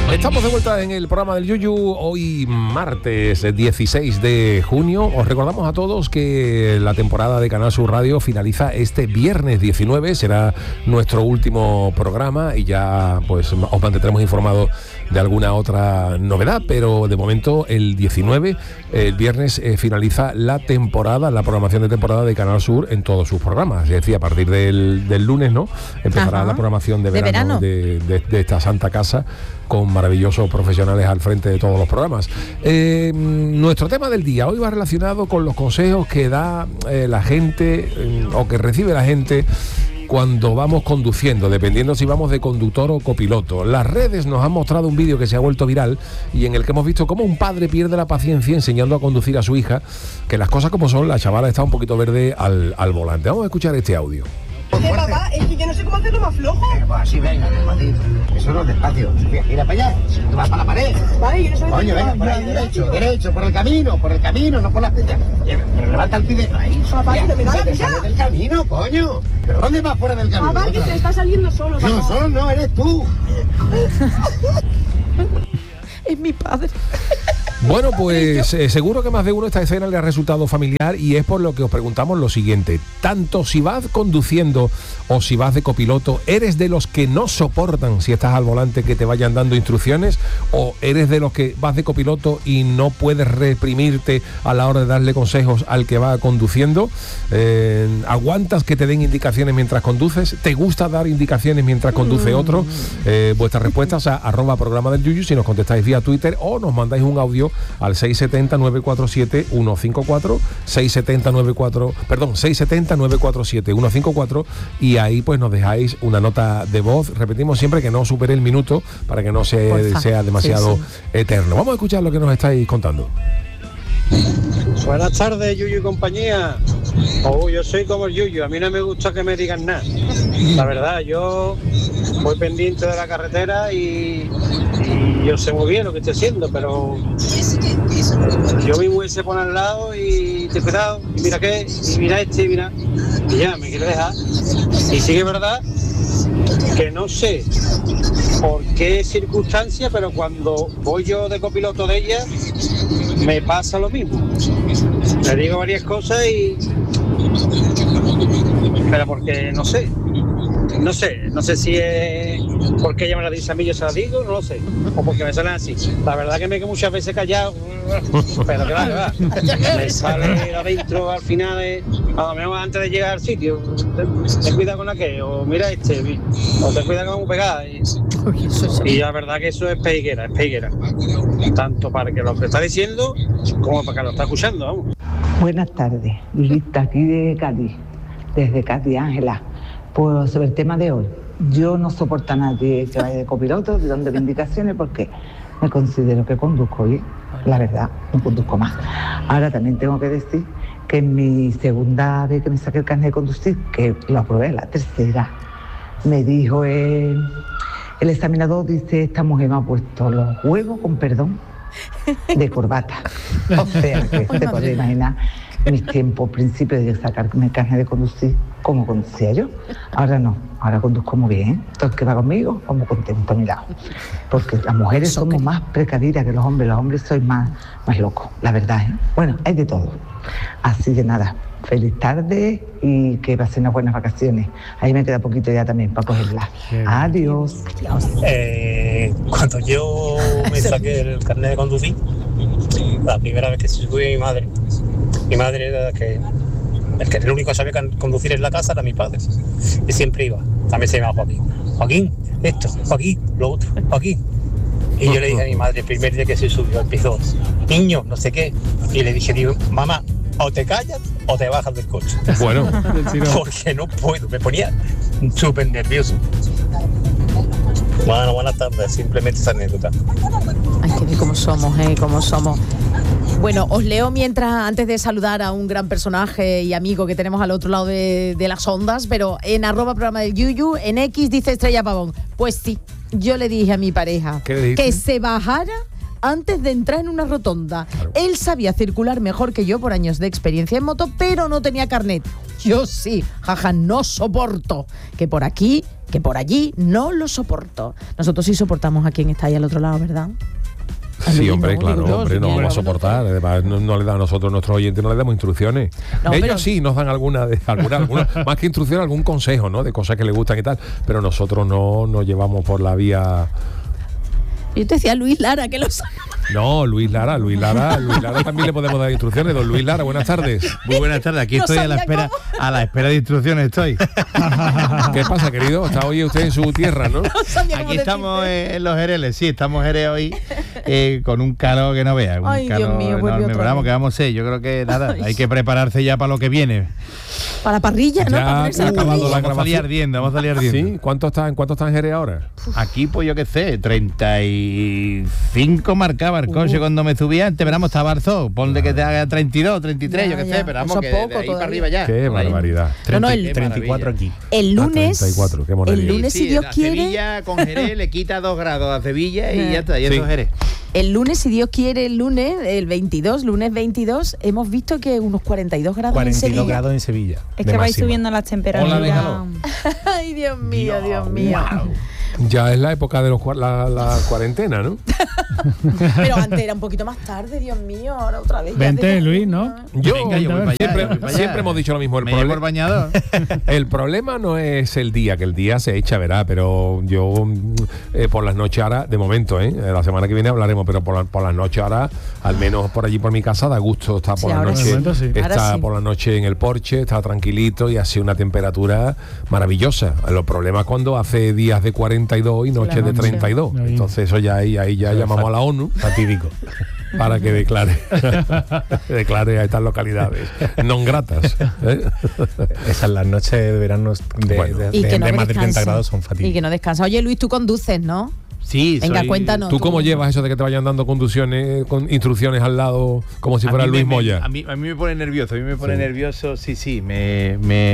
Estamos de vuelta en el programa del Yuyu, hoy martes 16 de junio. Os recordamos a todos que la temporada de Canal Sur Radio finaliza este viernes 19, será nuestro último programa y ya pues os mantendremos informados de alguna otra novedad, pero de momento el 19, el viernes, finaliza la temporada, la programación de temporada de Canal Sur en todos sus programas. Es decir, a partir del lunes, ¿no? Empezará la programación de verano. De esta santa casa, con maravillosos profesionales al frente de todos los programas. Nuestro tema del día hoy va relacionado con los consejos que da la gente o que recibe la gente cuando vamos conduciendo, dependiendo si vamos de conductor o copiloto. Las redes nos han mostrado un vídeo que se ha vuelto viral y en el que hemos visto cómo un padre pierde la paciencia enseñando a conducir a su hija, que las cosas como son, la chavala está un poquito verde al volante. Vamos a escuchar este audio. Papá, es que yo no sé cómo hacerlo más flojo. Así, venga, despacito. Eso no es despacio. Sofía, gira para allá. Tú vas para la pared. Vale, yo no sé. Coño, venga, por ahí, derecho, por el camino, no por la pilla. Pero levanta el pie de ahí. Papá, que me da la pilla. Sale del camino, coño. ¿Pero dónde vas fuera del camino? Papá, que se está saliendo solo, papá. No, solo no, eres tú. Es mi padre. Bueno, pues seguro que más de uno esta escena le ha resultado familiar y es por lo que os preguntamos lo siguiente. Tanto si vas conduciendo o si vas de copiloto, ¿eres de los que no soportan, si estás al volante, que te vayan dando instrucciones? ¿O eres de los que vas de copiloto y no puedes reprimirte a la hora de darle consejos al que va conduciendo? ¿Aguantas que te den indicaciones mientras conduces? ¿Te gusta dar indicaciones mientras conduce otro? Vuestras respuestas a @programa del Yuyu, si nos contestáis vía Twitter o nos mandáis un audio al 670-947-154, 670-947-154, y ahí pues nos dejáis una nota de voz. Repetimos siempre que no supere el minuto para que no sea demasiado eterno. Vamos a escuchar lo que nos estáis contando. Buenas tardes, Yuyu y compañía. Yo soy como el Yuyu, a mí no me gusta que me digan nada. La verdad, yo voy pendiente de la carretera y yo sé muy bien lo que estoy haciendo, pero yo mi mujer se pone al lado y te cuidado, y mira qué, y mira y mira, y ya me quiere dejar. Y sí que es verdad que no sé por qué circunstancia, pero cuando voy yo de copiloto de ella, me pasa lo mismo. Le digo varias cosas pero porque no sé si es porque ella me la dice a mí, yo se la digo, no lo sé, o porque me salen así. La verdad que me quedo muchas veces callado, pero que va. Me sale adentro al final, antes de llegar al sitio, ten cuidado con aquello, o mira o ten cuidado con pegada. Y la verdad que eso es peiguera, tanto para que lo que está diciendo como para que lo está escuchando, vamos. Buenas tardes, Lista, aquí de Cádiz, desde Cádiz, Ángela. Pues sobre el tema de hoy, yo no soporto a nadie que vaya de copiloto, de donde indicaciones, porque me considero que conduzco bien, la verdad, no conduzco más. Ahora también tengo que decir que en mi segunda vez que me saqué el carnet de conducir, que lo aprobé, la tercera, me dijo el examinador, dice, esta mujer me ha puesto los huevos, con perdón, de corbata. O sea, que se puede imaginar mis tiempos, principios de sacarme el carnet de conducir, como conducía yo. Ahora no, ahora conduzco muy bien. Todo el que va conmigo, como contento a mi lado. Porque las mujeres somos más precavidas que los hombres sois más locos, la verdad, ¿eh? Bueno, hay de todo. Así que nada, feliz tarde y que pasen unas buenas vacaciones. Ahí me queda poquito ya también para cogerla. Adiós. Cuando yo me saqué el carnet de conducir, la primera vez que se subió mi madre era el único que sabía conducir en la casa era mi padre, y siempre iba, también se llamaba Joaquín, esto, Joaquín, lo otro, Joaquín. Y yo le dije a mi madre el primer día que se subió, empezó, niño, no sé qué, y le dije, mamá, o te callas o te bajas del coche. Bueno, porque no puedo, me ponía súper nervioso. Bueno, buenas tardes, simplemente esa anécdota. Ay, que cómo somos. Bueno, os leo antes de saludar a un gran personaje y amigo que tenemos al otro lado de las ondas, pero en @programa del Yuyu, en X dice Estrella Pavón. Pues sí, yo le dije a mi pareja que se bajara antes de entrar en una rotonda. Él sabía circular mejor que yo por años de experiencia en moto, pero no tenía carnet. Yo sí, jaja, no soporto. Que por aquí, que por allí, no lo soporto. Nosotros sí soportamos a quien está ahí al otro lado, ¿verdad? Sí, hombre, claro, hombre, no vamos a soportar. Además, no le da a nosotros, nuestros oyentes, no les damos instrucciones. No, ellos pero sí nos dan alguna, más que instrucciones, algún consejo, ¿no? De cosas que les gustan y tal. Pero nosotros no nos llevamos por la vía. yo te decía Luis Lara, que lo sabe. No, Luis Lara también le podemos dar instrucciones. Don Luis Lara, buenas tardes. Muy buenas tardes, aquí No estoy a la sabía espera de instrucciones estoy. ¿Qué pasa, querido? Está hoy usted en su tierra, ¿no? No sabía cómo Aquí estamos decirte. en los Jereles, sí, estamos en Jerez hoy con un calor que no vea, un Ay, Dios calor mío, vuelve enorme, otra pero vamos, vez. que vamos a ser, yo creo que nada, Ay. hay que prepararse ya para lo que viene. Para parrilla, ¿no? Ya Para ponerse la ha acabado parrilla. la Vamos a salir grabación. ardiendo. ¿Sí? ¿En cuánto está en Jerez ahora? Aquí, pues yo qué sé, 35 marcaba el coche cuando me subí antes, pero vamos, estaba Barzó, ponle que te haga 32, 33, Ya, yo qué ya. sé, pero vamos, Eso que poco de ahí todavía. para arriba ya. Qué Por ahí. barbaridad. No, el- 34 aquí. El lunes, 34, qué monería. el lunes, si Sí, Dios a quiere, Sevilla con Jerez le quita 2 grados a Sevilla y ya está, y eso Sí. es Jerez. el lunes, si Dios quiere, el lunes 22, hemos visto que unos 42 grados en 42 Sevilla. grados en Sevilla. Es de que vais máxima. subiendo las temperaturas. Hola, déjalo. Ay, Dios mío, Dios mío. Ya es la época de la cuarentena, ¿no? Pero antes era un poquito más tarde, Dios mío, ahora otra vez. ya Vente, de- Luis, ¿no? Yo, Venga, yo voy para allá, siempre, yo voy para allá. siempre hemos dicho lo mismo. Me llevo el bañador. El problema no es el día, que el día se echa, verá, pero yo por las noches ahora, de momento, la semana que viene hablaremos, pero por las noches ahora, al menos por allí por mi casa, da gusto estar por Sí, la ahora noche. sí. De momento sí. Ahora Está sí. por la noche en el porche, está tranquilito y hace una temperatura maravillosa. Los problemas cuando hace días de 42 y noches de noche. 32. Ahí. Entonces eso ya ahí ya llamamos a la ONU Fatídico. para que declare a estas localidades non gratas. Esas las noches de verano Bueno. Y que no de más de 30 descansa. grados son Y fatídicas. que no descansa. Oye, Luis, tú conduces, ¿no? Sí, Venga, soy- cuéntanos. ¿Tú cómo llevas eso de que te vayan dando conducciones con instrucciones al lado como si A fuera mí Luis me- Moya? A mí me pone nervioso, sí. Me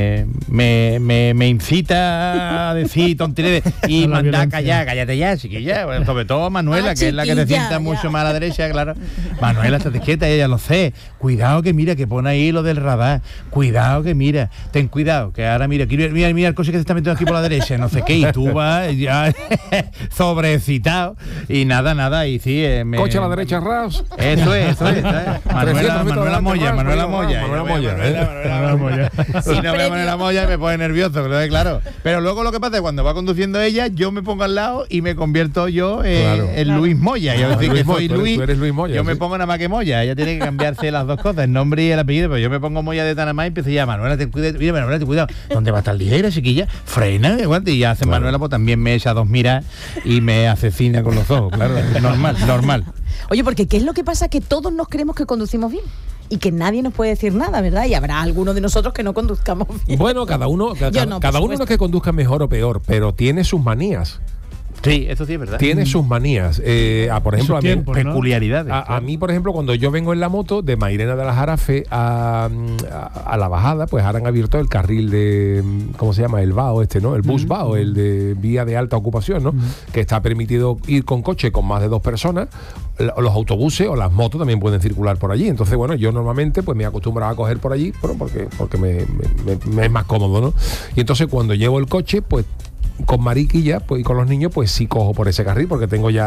incita a decir tonterías y A la mandar violencia. cállate ya, chiquilla. Bueno, sobre todo a Manuela, Ah, que es la que te chiquilla, sienta ya. mucho más a la derecha, claro. Manuela, estate quieta, ella lo sé. Cuidado que mira, que pone ahí lo del radar. Cuidado que mira, ten cuidado, que ahora mira el coche que se está metiendo aquí por la derecha, no sé qué, y tú vas ya sobrecitado. Y nada, y sí. Coche a la derecha, ras. Eso es. 300 Manuela metros Moya. adelante, Manuela ras, Moya, Manuela Moya. Si no me pone la Moya me pone nervioso, claro. Pero luego lo que pasa es que cuando va conduciendo ella, yo me pongo al lado y me convierto yo Claro. en Luis Moya. Yo decir Luis que Moya, soy tú eres- Luis, tú eres Luis Moya, yo me sí. pongo nada más que Moya. Ella tiene que cambiarse las dos cosas, el nombre y el apellido. Pero yo me pongo Moya de Tanamá y empiezo ya, Manuela, ten cuidado, mira, Manuela, ten cuidado. ¿Dónde va a estar ligera, chiquilla? Frena, aguante. Y ya hace Manuela, pues también me echa 2 miras y me asesina con los ojos, claro. Normal. Oye, porque ¿qué es lo que pasa? Que todos nos creemos que conducimos bien y que nadie nos puede decir nada, ¿verdad? Y habrá alguno de nosotros que no conduzcamos bien. Bueno, cada uno Yo no, por cada uno no supuesto. es que conduzca mejor o peor, pero tiene sus manías. Sí, eso sí es verdad. Tiene sus manías. Por ejemplo, a mí, tiempos, ¿no? peculiaridades. a mí, por ejemplo, cuando yo vengo en la moto de Mairena de la Jarafe a la bajada, pues ahora han abierto el carril de, ¿cómo se llama? El BAO ¿no? El bus BAO, el de vía de alta ocupación, ¿no? Que está permitido ir con coche con más de 2 personas. Los autobuses o las motos también pueden circular por allí. Entonces, bueno, yo normalmente pues me he acostumbrado a coger por allí, bueno, porque me es más cómodo, ¿no? Y entonces cuando llevo el coche, pues con Mariquilla pues, y con los niños, pues sí cojo por ese carril porque tengo ya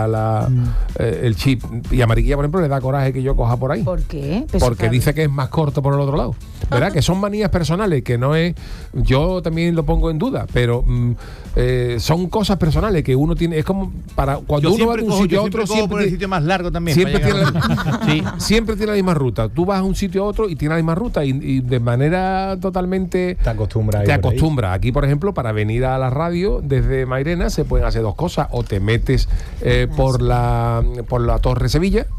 el chip. Y a Mariquilla, por ejemplo, le da coraje que yo coja por ahí. ¿Por qué? Pues Porque claro. dice que es más corto por el otro lado. ¿Verdad? Que son manías personales, que no es. Yo también lo pongo en duda, pero son cosas personales que uno tiene. Es como para cuando uno va de un sitio a otro, por el sitio más largo también. siempre para tiene, llegar. Sí. siempre tiene la misma ruta. Tú vas a un sitio a otro y tiene la misma ruta y de manera totalmente. Te acostumbras. Te acostumbras. Aquí, por ejemplo, para venir a la radio desde Mairena se pueden hacer 2 cosas. O te metes por la Torre Sevilla,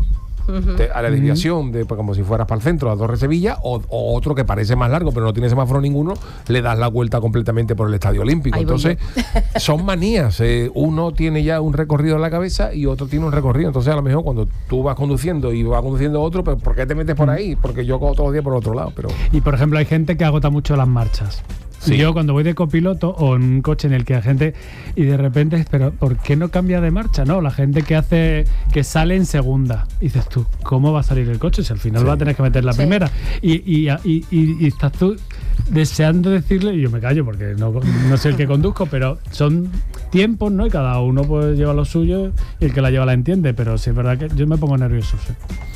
a la desviación, pues, como si fueras para el centro, a la Torre Sevilla, o otro que parece más largo, pero no tiene semáforo ninguno, le das la vuelta completamente por el Estadio Olímpico. Ahí voy Entonces, son manías. Uno tiene ya un recorrido en la cabeza y otro tiene un recorrido. Entonces, a lo mejor cuando tú vas conduciendo y vas conduciendo otro, pues, ¿por qué te metes por ahí? Porque yo cojo todos los días por el otro lado. Pero Y por ejemplo, hay gente que agota mucho las marchas. Sí. Yo cuando voy de copiloto o en un coche en el que hay gente y de repente, pero ¿por qué no cambia de marcha? No, la gente que sale en segunda. Y dices tú, ¿cómo va a salir el coche? Si al final va a tener que meter la primera. Y estás tú deseando decirle, y yo me callo porque no soy el que conduzco, pero son tiempos, ¿no? Y cada uno pues lleva lo suyo y el que la lleva la entiende, pero sí es verdad que yo me pongo nervioso, sí.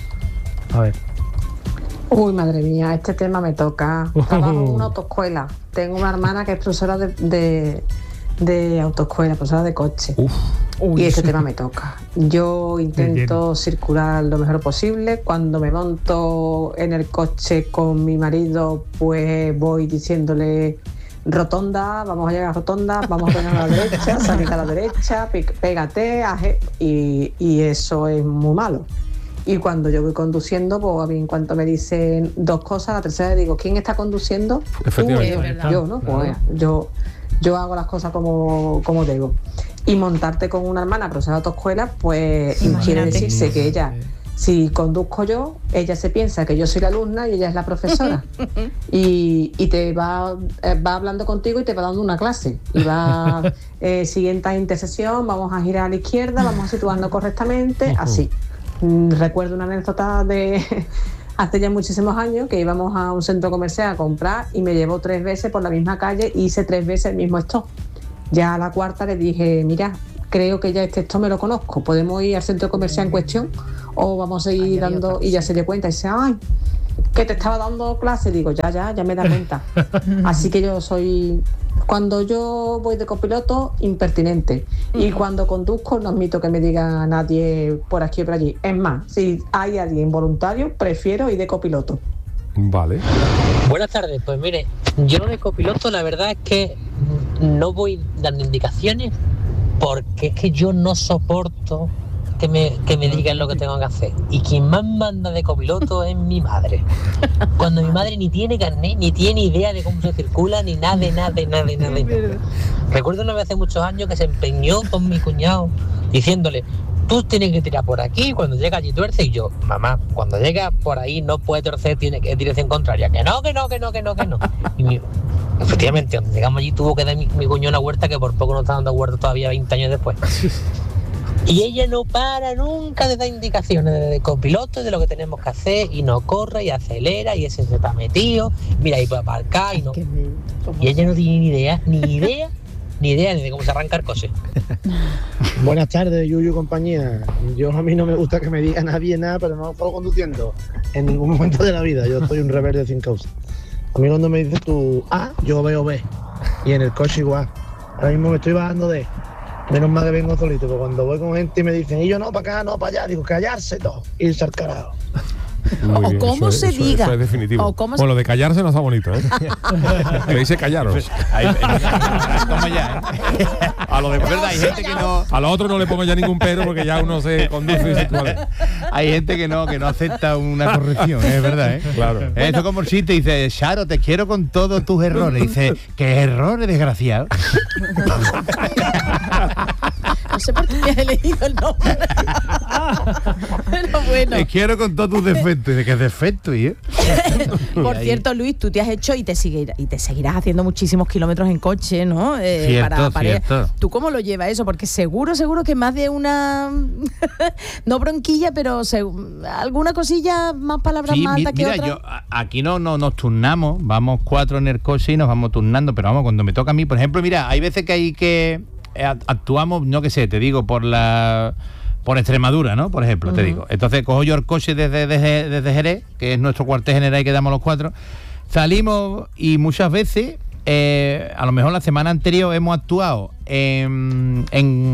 A ver. Uy, madre mía, este tema me toca. Trabajo en una autoescuela. Tengo una hermana que es profesora de autoescuela, profesora de coche. Y este tema me toca. Yo intento circular lo mejor posible. Cuando me monto en el coche con mi marido, pues voy diciéndole rotonda, vamos a llegar a rotonda, vamos a pegar a la derecha, salir a la derecha, pégate, y eso es muy malo. Y cuando yo voy conduciendo, pues a mí en cuanto me dicen dos cosas, la tercera le digo, ¿quién está conduciendo? Efectivamente. Yo, ¿no? Pues yo hago las cosas como debo. Y montarte con una hermana profesora de autoescuela, pues quiere decirse que ella, si conduzco yo, ella se piensa que yo soy la alumna y ella es la profesora. y te va hablando contigo y te va dando una clase. Y va, siguiente intersección, vamos a girar a la izquierda, vamos a situarnos correctamente, así. Recuerdo una anécdota de hace ya muchísimos años que íbamos a un centro comercial a comprar y me llevó 3 veces por la misma calle y hice 3 veces el mismo stop. Ya a la cuarta le dije, mira, creo que ya este stop me lo conozco, ¿podemos ir al centro comercial en cuestión o vamos a ir dando? Y ya se dio cuenta y dice, ay, que te estaba dando clase. Digo, ya me da cuenta. Así que yo soy... Cuando yo voy de copiloto, impertinente. Y cuando conduzco, no admito que me diga nadie por aquí o por allí. Es más, si hay alguien voluntario, prefiero ir de copiloto. Vale. Buenas tardes, pues mire, yo no de copiloto, la verdad es que no voy dando indicaciones porque es que yo no soporto que me digan lo que tengo que hacer. Y quien más manda de copiloto es mi madre. Cuando mi madre ni tiene carnet, ni tiene idea de cómo se circula, ni nada. Recuerdo una vez hace muchos años que se empeñó con mi cuñado diciéndole, tú tienes que tirar por aquí, cuando llega allí tuerce, y yo, mamá, cuando llega por ahí no puede torcer, tiene que ir en dirección contraria. Que no. Y efectivamente, cuando llegamos allí tuvo que dar mi cuñado una huerta que por poco no está dando huerta todavía 20 años después. Y ella no para nunca de dar indicaciones de copiloto de lo que tenemos que hacer, y no corre y acelera y ese se está metido, mira ahí puede aparcar y no. Y ella no tiene ni idea de cómo se arranca el coche. Buenas tardes, Yuyu compañía. A mí no me gusta que me diga nadie nada, pero no puedo conduciendo en ningún momento de la vida. Yo soy un rebelde sin causa. A mí cuando me dices tú A, yo veo B. Y en el coche igual. Ahora mismo me estoy bajando de... Menos mal que vengo solito, porque cuando voy con gente y me dicen, y yo no, para acá, no, para allá, digo, callarse todo, irse al carajo. O cómo se diga. Eso es definitivo. O cómo bueno, lo de callarse no está bonito, ¿eh? Que dice callaros. Toma ya, ¿eh? A lo de verdad, hay gente que no. A lo otro no le pongo ya ningún pero porque ya uno se conduce y se cuale. Hay gente que no acepta una corrección, es verdad, ¿eh? Claro. Esto como el chiste, dice, Charo, te quiero con todos tus errores. Dice, ¿qué errores, desgraciado? No sé por qué me has elegido el nombre. Pero bueno. Te quiero con todos tus defectos. ¿De qué defecto, ¿eh? Por cierto, Luis, tú te has hecho y te seguirás haciendo muchísimos kilómetros en coche, ¿no? Cierto. ¿Tú cómo lo llevas eso? Porque seguro que más de una no bronquilla, pero alguna cosilla, más palabras más altas que otra. Aquí no nos turnamos, vamos 4 en el coche y nos vamos turnando, pero vamos, cuando me toca a mí, por ejemplo, mira, hay veces que actuamos, no que sé, te digo, por Extremadura, ¿no? Por ejemplo, te digo. Entonces cojo yo el coche desde Jerez, que es nuestro cuartel general y quedamos los 4. Salimos y muchas veces, a lo mejor la semana anterior hemos actuado en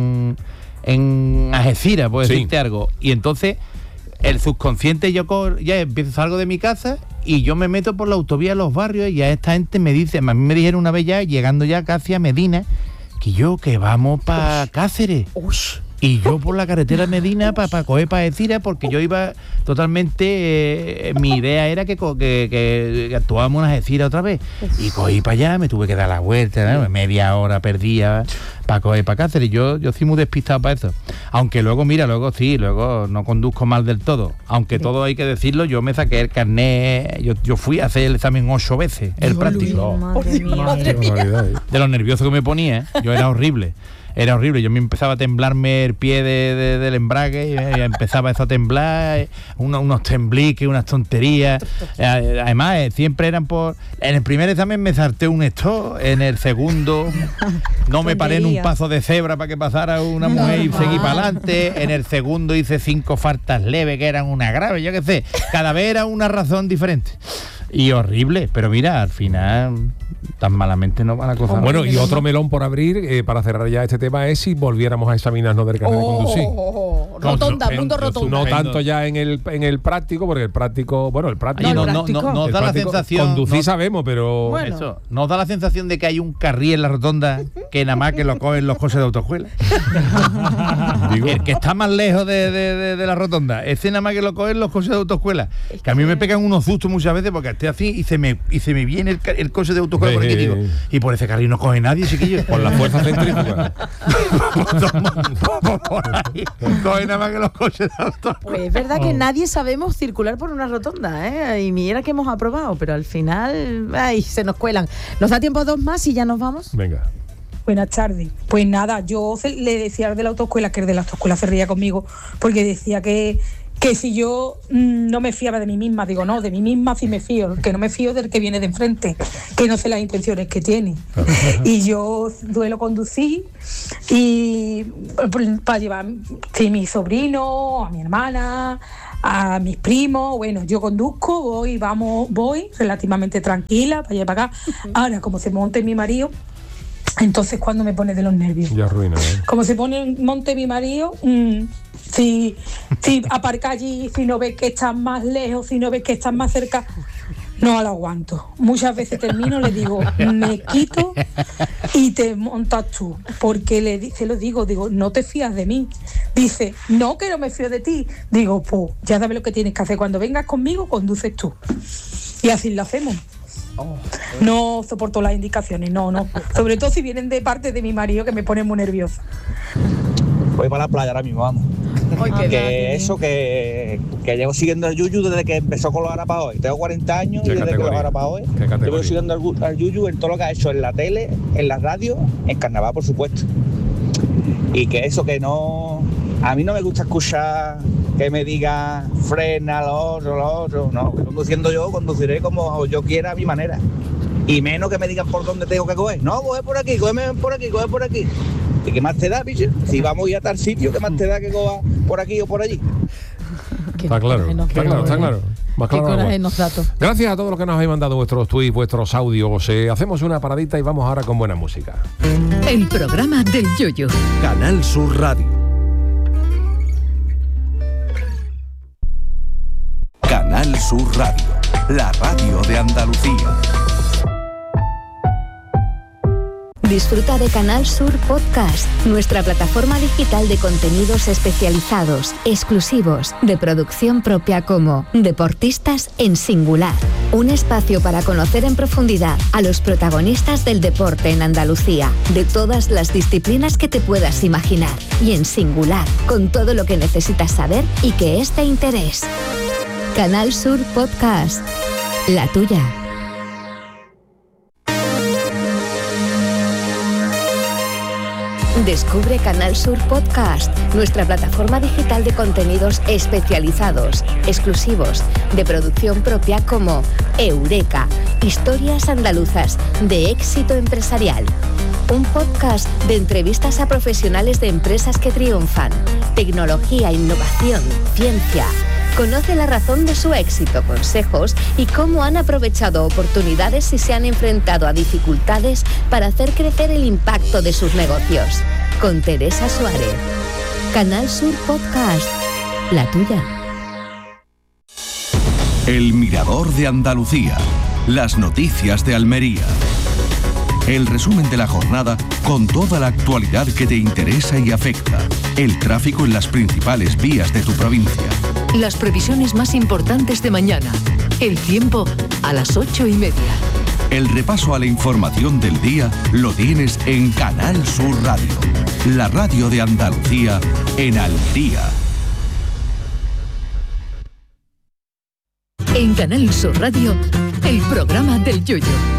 Algeciras, por decirte algo. Y entonces el subconsciente ya salgo de mi casa y yo me meto por la autovía de los barrios y a esta gente me dice, a mí me dijeron una vez ya, llegando ya casi a Medina, que vamos para Cáceres. Y yo por la carretera Medina para coger para Algeciras, porque yo iba totalmente, mi idea era que actuábamos en Algeciras otra vez. Y cogí para allá, me tuve que dar la vuelta, ¿no? Media hora perdía para coger para Cáceres. Yo soy muy despistado para eso. Aunque luego no conduzco mal del todo. Aunque todo hay que decirlo, yo me saqué el carnet, yo fui a hacer el examen 8 veces, el práctico. Madre mía. De lo nervioso que me ponía, yo era horrible. Era horrible, yo me empezaba a temblarme el pie del embrague, y empezaba eso a temblar, unos tembliques, unas tonterías. Además, siempre eran en el primer examen me salté un stop, en el segundo no me paré en un paso de cebra para que pasara una mujer y seguí para adelante. En el segundo hice 5 faltas leves que eran una grave, yo qué sé. Cada vez era una razón diferente. Y horrible, pero mira, al final tan malamente no va la cosa. Bueno, y otro melón por abrir, para cerrar ya este tema, es si volviéramos a examinarnos del carnet de conducir. Rotonda, mundo rotonda. No tanto ya en el práctico, porque el práctico, no da la sensación. Conducir sabemos, pero bueno. Eso, nos da la sensación de que hay un carril en la rotonda que nada más que lo cogen los coches de autoescuela. El que está más lejos de la rotonda, ese nada más que lo cogen los coches de autoescuela. Que a mí me pegan unos sustos muchas veces porque estoy así y se me viene el coche de autoescuela por aquí, digo, y por ese carril no coge nadie, chiquillo. Por la fuerza centrífuga. Por ahí coge nada más que los coches de autoescuela. Pues es verdad que nadie sabemos circular por una rotonda, ¿eh? Y mira que hemos aprobado, pero al final, se nos cuelan. ¿Nos da tiempo a 2 más y ya nos vamos? Venga. Buenas tardes. Pues nada, yo le decía al de la autoescuela, que el de la autoescuela se reía conmigo, porque decía que si yo no me fiaba de mí misma, digo, no, de mí misma sí me fío, que no me fío del que viene de enfrente, que no sé las intenciones que tiene. Y yo suelo conducir y para llevar a mi sobrino, a mi hermana, a mis primos, bueno, yo conduzco, voy relativamente tranquila para allá y para acá. Ahora, como se monte mi marido, entonces cuando me pone de los nervios. Ya arruina, ¿eh? Como se pone en monte mi marido, si aparca allí, si no ves que estás más lejos, si no ves que estás más cerca, no lo aguanto. Muchas veces termino, le digo, me quito y te montas tú, porque se lo digo, no te fías de mí. Dice, no, que no me fío de ti. Digo, pues ya sabes lo que tienes que hacer, cuando vengas conmigo conduces tú. Y así lo hacemos. No soporto las indicaciones, no. Sobre todo si vienen de parte de mi marido, que me pone muy nerviosa. Voy para la playa ahora mismo, vamos. Que llevo siguiendo al Yuyu desde que empezó con los Arapahoe. Tengo 40 años y desde que los Arapahoe llevo siguiendo al Yuyu en todo lo que ha hecho en la tele, en la radio, en carnaval, por supuesto. Y que eso que no... A mí no me gusta escuchar que me diga frena, lo otro. No, conduciendo yo, conduciré como yo quiera a mi manera. Y menos que me digan por dónde tengo que coger. No, coge por aquí, cógeme por aquí, coge por aquí. ¿Y qué más te da, bicho? Si vamos a ir a tal sitio, ¿qué más te da que coja por aquí o por allí? Está claro. Más claro. Gracias a todos los que nos habéis mandado vuestros tweets, vuestros audios. Hacemos una paradita y vamos ahora con buena música. El programa del Yuyu. Canal Sur Radio. Canal Sur Radio, la radio de Andalucía. Disfruta de Canal Sur Podcast, nuestra plataforma digital de contenidos especializados, exclusivos, de producción propia como Deportistas en Singular. Un espacio para conocer en profundidad a los protagonistas del deporte en Andalucía, de todas las disciplinas que te puedas imaginar, y en singular, con todo lo que necesitas saber y que es de interés. Canal Sur Podcast, la tuya. Descubre Canal Sur Podcast, nuestra plataforma digital de contenidos especializados, exclusivos, de producción propia como Eureka, historias andaluzas de éxito empresarial. Un podcast de entrevistas a profesionales de empresas que triunfan, tecnología, innovación, ciencia. Conoce la razón de su éxito, consejos y cómo han aprovechado oportunidades y se han enfrentado a dificultades para hacer crecer el impacto de sus negocios. Con Teresa Suárez. Canal Sur Podcast, la tuya. El Mirador de Andalucía. Las noticias de Almería. El resumen de la jornada con toda la actualidad que te interesa y afecta. el tráfico en las principales vías de tu provincia. Las previsiones más importantes de mañana. El tiempo a las 8:30. El repaso a la información del día lo tienes en Canal Sur Radio, la radio de Andalucía en Al Día. En Canal Sur Radio, el programa del Yoyo.